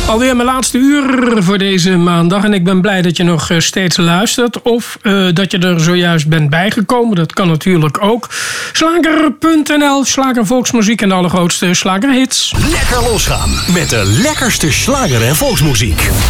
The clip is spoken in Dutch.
Alweer mijn laatste uur voor deze maandag. En ik ben blij dat je nog steeds luistert. Of dat je er zojuist bent bijgekomen. Dat kan natuurlijk ook. Slager.nl, slager volksmuziek en de allergrootste slagerhits. Lekker losgaan met de lekkerste slager en volksmuziek.